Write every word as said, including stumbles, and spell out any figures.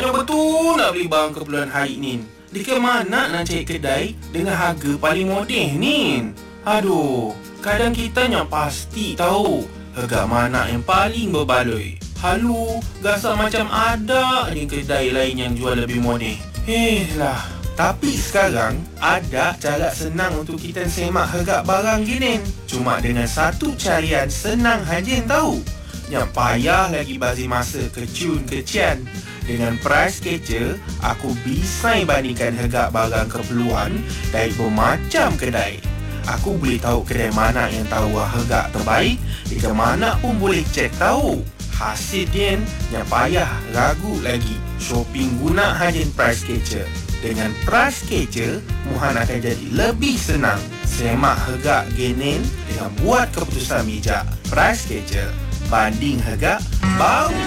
Macam betul nak beli barang keperluan hari ni. Di ke mana nak cari kedai dengan harga paling moden ni? Aduh, kadang kita yang pasti tahu harga mana yang paling berbaloi. Halu, rasa macam ada di kedai lain yang jual lebih moden. Eh lah. Tapi sekarang ada cara senang untuk kita semak harga barang gini. Cuma dengan satu carian senang haja tahu. Yang payah lagi bazir masa kecun kecian. Dengan price catcher, aku bisa bandingkan harga barang keperluan dari bermacam kedai. Aku boleh tahu kedai mana yang tahu harga terbaik. Di mana pun boleh cek tahu. Hasil dia yang payah ragu lagi. Shopping guna hajen price catcher. Dengan price catcher, Muhan akan jadi lebih senang semak harga genin dengan buat keputusan bijak. Price catcher, banding harga baru.